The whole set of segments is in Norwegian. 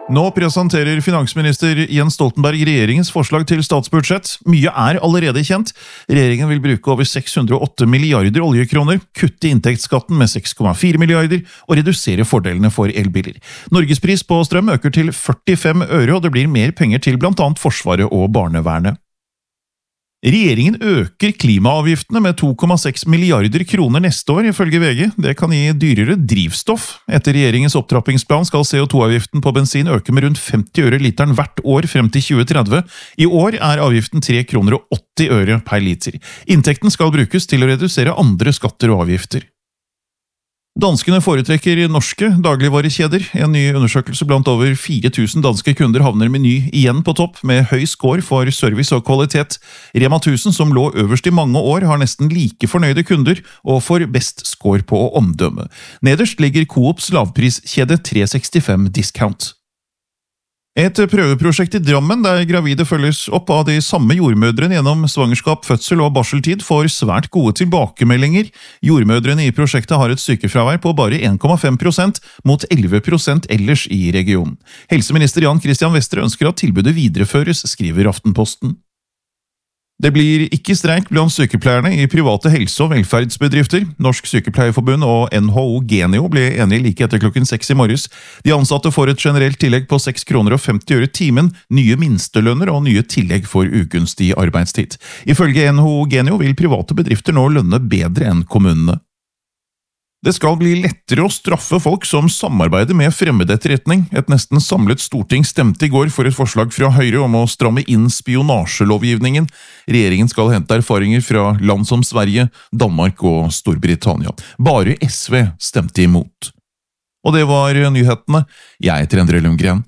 Nå presenterer finansminister Jens Stoltenberg regjeringens forslag til statsbudsjett. Mye allerede kjent. Regjeringen vil bruke over 608 milliarder oljekroner, kutte inntektsskatten med 6,4 milliarder og redusere fordelene for elbiler. Norgespris på strøm øker til 45 øre, og det blir mer penger til blant annet Forsvaret og barnevernet. Regjeringen øker klimaavgiftene med 2,6 milliarder kroner neste år, ifølge VG. Det kan gi dyrere drivstoff. Etter regjeringens opptrappingsplan skal CO2-avgiften på bensin øke med rundt 50 øre literen hvert år frem til 2030. I år avgiften 3 kroner og 80 øre per liter. Inntekten skal brukes til å redusere andre skatter og avgifter. Danskene foretrekker norske dagligvarekjeder. En ny undersøkelse blant over 4000 danske kunder havner Meny igjen på topp, med høy score for service og kvalitet. Rema 1000, som lå øverst i mange år, har nesten like fornøyde kunder, og får best score på omdømme. Nederst ligger Coops lavpriskjede 365 Discount. Et prøveprosjekt i Drammen, der gravide følges opp av de samme jordmødrene gjennom svangerskap, fødsel og barseltid, får svært gode tilbakemeldinger. Jordmødrene i prosjektet har et sykefravær på bare 1,5% mot 11% ellers i regionen. Helseminister Jan Christian Vestre ønsker at tilbudet videreføres, skriver Aftenposten. Det blir ikke streik blant sykepleierne i private helse- og velferdsbedrifter. Norsk Sykepleierforbund og NHO Genio ble enige like etter klokken 6 i morges. De ansatte får et generelt tillegg på 6 kroner og 50 øre timen, nye minstelønner og nye tillegg for ugunstig arbeidstid. Ifølge NHO Genio vil private bedrifter nå lønne bedre enn kommunene. Det skal bli lettere å straffe folk som samarbeider med fremmedetterretning. Et nesten samlet storting stemte i går for et forslag fra Høyre om å stramme inn spionasjelovgivningen. Regjeringen skal hente erfaringer fra land som Sverige, Danmark og Storbritannia. Bare SV stemte imot. Og det var nyhetene. Jeg heter Endre Lundgren.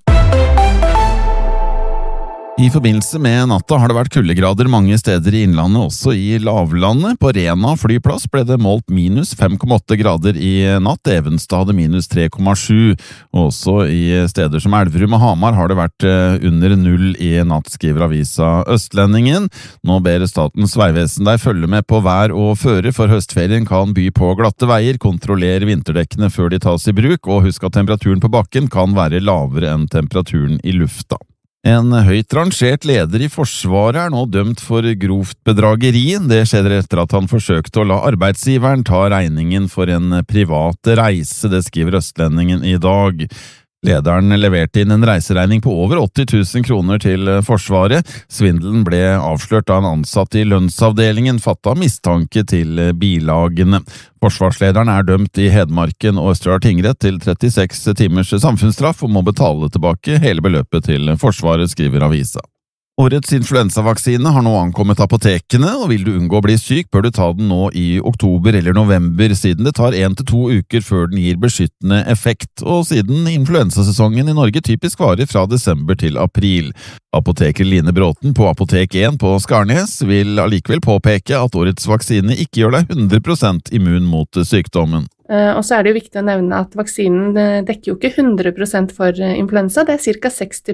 I forbindelse med natta har det vært kuldegrader mange steder i innlandet, også i lavlandet. På Rena flyplass ble det målt minus 5,8 grader i natt, Evenstad hadde minus 3,7. Også i steder som Elverum og Hamar har det vært under null i natt, skriver avisa Østlendingen. Nå ber Statens vegvesen deg følge med på vær og føre, for høstferien kan by på glatte veier, kontroller vinterdekkene før de tas i bruk, og husk at temperaturen på bakken kan være lavere enn temperaturen i lufta. En høyt rangert leder i Forsvaret er nå dømt for grovt bedrageri. Det skjedde etter at han forsøkte å la arbeidsgiveren ta regningen for en privat reise, det skriver Østlendingen i dag. Lederen leverte inn en reiseregning på over 80 000 kroner til Forsvaret. Svindelen ble avslørt da en ansatt i lønnsavdelingen fattet mistanke til bilagene. Forsvarslederen er dømt i Hedmarken og Østerdal tingrett til 36 timers samfunnsstraff og må betale tilbake hele beløpet til Forsvaret, skriver avisa. Årets influensavaksine har nå ankommet apotekene, og vil du unngå å bli syk, bør du ta den nå i oktober eller november, siden det tar 1 til 2 uker før den gir beskyttende effekt, og siden influensasesongen i Norge typisk varer fra desember til april. Apoteker Line Bråten på Apotek 1 på Skarnes vil allikevel påpeke at årets vaksine ikke gjør deg 100% immun mot sykdommen. Og så er det jo viktig å nevne at vaksinen dekker jo ikke 100% for influensa, det er ca.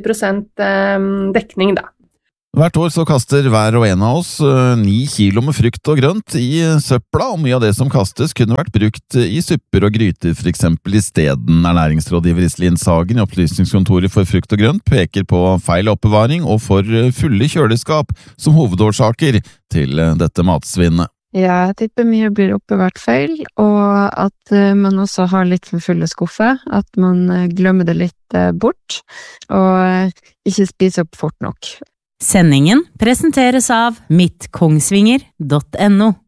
60% dekning da. Hvert år så kaster hver og en av oss 9 kilo med frukt og grønt i søpla, og mye av det som kastes kunne vært brukt i supper og gryter, for eksempel i steden. Ernæringsrådgiver Iselin Sagen i Opplysningskontoret for frukt og grønt peker på feil oppbevaring og for fulle kjøleskap som hovedårsaker til dette matsvinnet. Ja, jeg tipper mye blir oppbevart feil, og at man også har litt for fulle skuffer, at man glemmer det litt bort, og ikke spiser opp fort nok. Sendingen presenteres av mittkongsvinger.no.